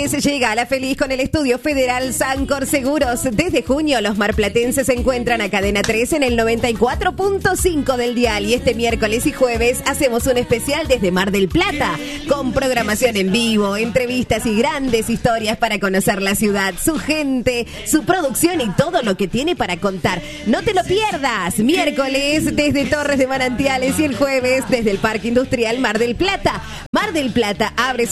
miércoles llega a La Feliz con el estudio federal Sancor Seguros. Desde junio, los marplatenses se encuentran a Cadena 3 en el 94.5 del dial. Y este miércoles y jueves hacemos un especial desde Mar del Plata, con programación en vivo, entrevistas y grandes historias para conocer la ciudad, su gente, su producción y todo lo que tiene para contar. No te lo pierdas. Miércoles desde Torres de Manantiales y el jueves desde el Parque Industrial Mar del Plata. Mar del Plata abre